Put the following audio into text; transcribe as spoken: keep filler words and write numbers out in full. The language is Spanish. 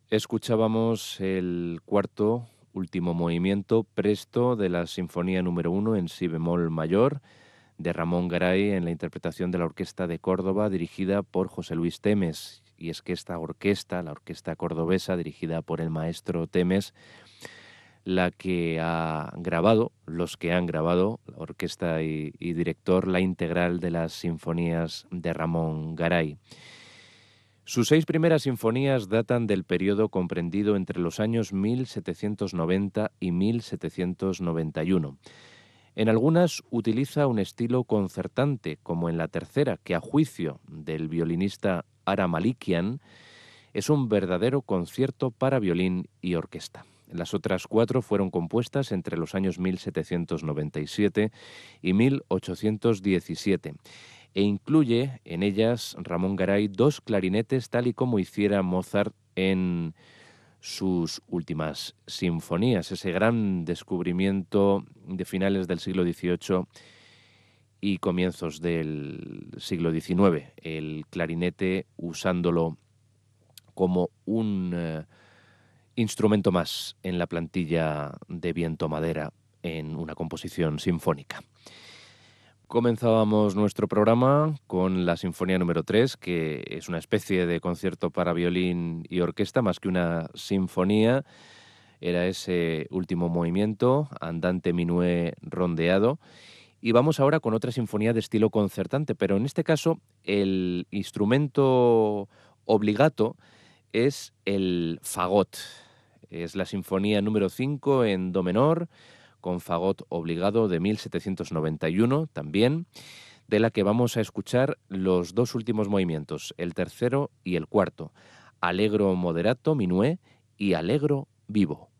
Escuchábamos el cuarto, último movimiento, Presto, de la Sinfonía número uno en si bemol mayor, de Ramón Garay, en la interpretación de la Orquesta de Córdoba, dirigida por José Luis Temes. Y es que esta orquesta, la Orquesta Cordobesa, dirigida por el maestro Temes, la que ha grabado, los que han grabado, la orquesta y, y director, la integral de las sinfonías de Ramón Garay. Sus seis primeras sinfonías datan del periodo comprendido entre los años mil setecientos noventa y mil setecientos noventa y uno. En algunas utiliza un estilo concertante, como en la tercera, que a juicio del violinista Ara Malikian es un verdadero concierto para violín y orquesta. Las otras cuatro fueron compuestas entre los años mil setecientos noventa y siete y mil ochocientos diecisiete, e incluye en ellas Ramón Garay dos clarinetes, tal y como hiciera Mozart en sus últimas sinfonías, ese gran descubrimiento de finales del siglo dieciocho y comienzos del siglo diecinueve, el clarinete usándolo como un eh, instrumento más en la plantilla de viento-madera en una composición sinfónica. Comenzábamos nuestro programa con la Sinfonía número tres, que es una especie de concierto para violín y orquesta, más que una sinfonía. Era ese último movimiento, andante minué rondeado. Y vamos ahora con otra sinfonía de estilo concertante, pero en este caso el instrumento obligato es el fagot. Es la Sinfonía número cinco en do menor, con fagot obligado, de mil setecientos noventa y uno también, de la que vamos a escuchar los dos últimos movimientos, el tercero y el cuarto, Allegro moderato minué y Allegro vivo.